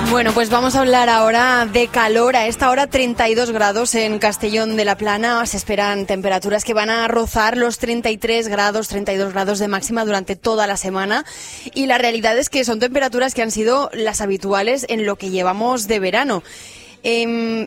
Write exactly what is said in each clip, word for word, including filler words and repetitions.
Bueno, pues vamos a hablar ahora de calor. A esta hora treinta y dos grados en Castellón de la Plana. Se esperan temperaturas que van a rozar los treinta y tres grados, treinta y dos grados de máxima durante toda la semana. Y la realidad es que son temperaturas que han sido las habituales en lo que llevamos de verano. Eh,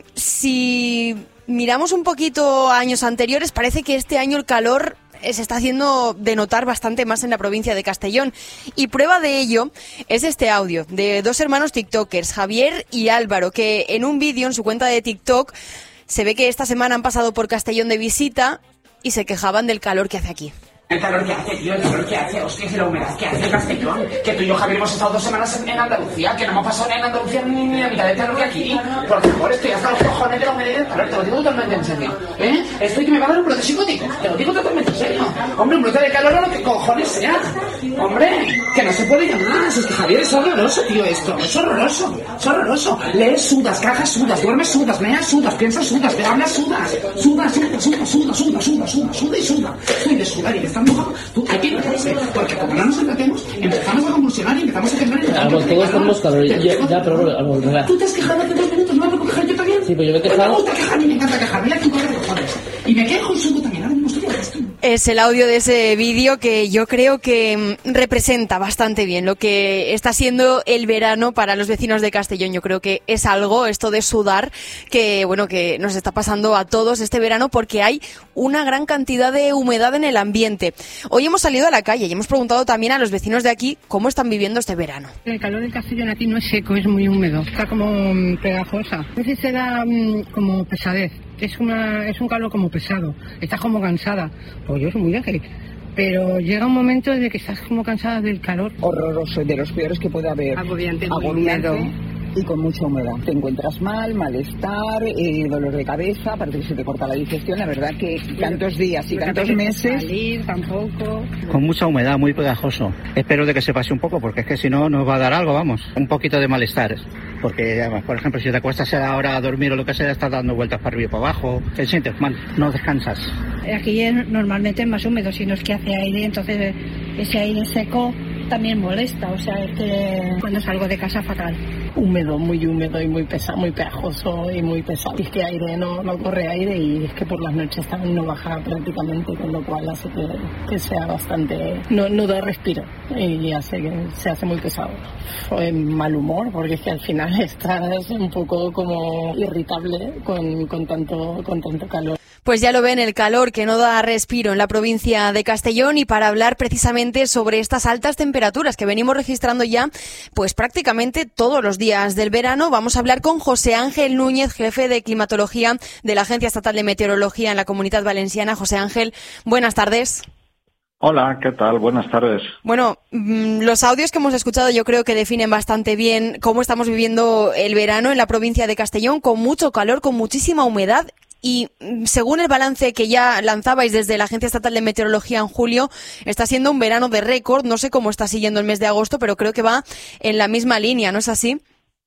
si miramos un poquito a años anteriores, parece que este año el calor se está haciendo de notar bastante más en la provincia de Castellón. Y prueba de ello es este audio de dos hermanos tiktokers, Javier y Álvaro, que en un vídeo en su cuenta de TikTok se ve que esta semana han pasado por Castellón de visita y se quejaban del calor que hace aquí. El calor que hace, tío, el calor que hace, hostia, y la humedad que hace Castellón. Que tú y yo, Javier, hemos estado dos semanas en, en Andalucía, que no hemos pasado en Andalucía ni, ni la mitad del calor que aquí. Por favor, estoy hasta los cojones de la humedad y del calor, te lo digo totalmente en serio. ¿Eh? Estoy que me va a dar un brote psicótico, te lo digo totalmente en serio. Hombre, un brote de calor o lo que cojones sea. Hombre, que no se puede llamar. Es que Javier, es horroroso, tío, esto. Es horroroso, es horroroso. Lees, sudas, cagas, sudas, duermes, sudas, meas, sudas, piensas, sudas, te hablas, sudas. Sudas, sudas, sudas, sudas, sudas, sudas, sudas, suda y suda. Estoy de sudar y de estar mojado. Tú, hay que irse, porque como no nos entendemos, empezamos a convulsionar y empezamos a temblar. Vamos, todos tenemos calor. Ya, ya, pero vamos, verdad. Tú te has quejado hace dos minutos, ¿no me puedo quejar yo también? Sí, pero yo me he quejado. Pues me gusta quejarme y me encanta quejarme. Mira, tú cojones. Y me quejo y subo también. Ahora mismo estoy a esto. Es el audio de ese vídeo que yo creo que representa bastante bien lo que está siendo el verano para los vecinos de Castellón. Yo creo que es algo, esto de sudar, que bueno, que nos está pasando a todos este verano porque hay una gran cantidad de humedad en el ambiente. Hoy hemos salido a la calle y hemos preguntado también a los vecinos de aquí cómo están viviendo este verano. El calor del Castellón aquí no es seco, es muy húmedo, está como pegajosa. A veces se da um, como pesadez. Es una es un calor como pesado, estás como cansada, pues yo soy muy ágil, pero llega un momento de que estás como cansada del calor. Horroroso, de los peores que puede haber. Agobiante, Agobiante húmedo. Y con mucha humedad. Te encuentras mal, malestar, eh, dolor de cabeza, parece que se te corta la digestión. La verdad que tantos días y tantos meses... Salir tampoco. Con mucha humedad, muy pegajoso. Espero de que se pase un poco, porque es que si no nos va a dar algo, vamos. Un poquito de malestar. Porque, además, por ejemplo, si te acuestas ahora a dormir o lo que sea, estás dando vueltas para arriba y para abajo, te sientes mal, no descansas. Aquí es, normalmente es más húmedo, si no es que hace aire, entonces ese aire seco también molesta, o sea, es que cuando salgo de casa fatal. Húmedo, muy húmedo y muy pesado, muy pegajoso y muy pesado. Y es que aire no, no corre aire y es que por las noches también no baja prácticamente, con lo cual hace que, que sea bastante, no, no da respiro y hace que se hace muy pesado. Fue mal humor porque es que al final estás un poco como irritable con, con tanto, con tanto calor. Pues ya lo ven, el calor que no da respiro en la provincia de Castellón, y para hablar precisamente sobre estas altas temperaturas que venimos registrando ya pues prácticamente todos los días del verano, vamos a hablar con José Ángel Núñez, jefe de climatología de la Agencia Estatal de Meteorología en la Comunidad Valenciana. José Ángel, buenas tardes. Hola, ¿qué tal? Buenas tardes. Bueno, los audios que hemos escuchado yo creo que definen bastante bien cómo estamos viviendo el verano en la provincia de Castellón, con mucho calor, con muchísima humedad. Y según el balance que ya lanzabais desde la Agencia Estatal de Meteorología en julio, está siendo un verano de récord. No sé cómo está siguiendo el mes de agosto, pero creo que va en la misma línea, ¿no es así?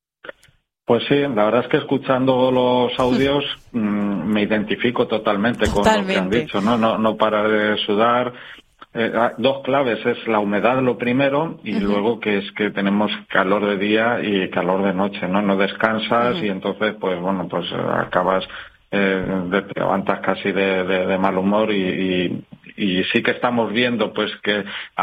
Pues sí, la verdad es que escuchando los audios mmm, me identifico totalmente, totalmente con lo que han dicho, ¿no? No, no parar de sudar. Eh, dos claves, es la humedad lo primero y uh-huh. luego que es que tenemos calor de día y calor de noche, ¿no? No descansas uh-huh. y entonces, pues bueno, pues acabas... Eh, te levantas casi de, de, de mal humor y, y, y sí que estamos viendo pues que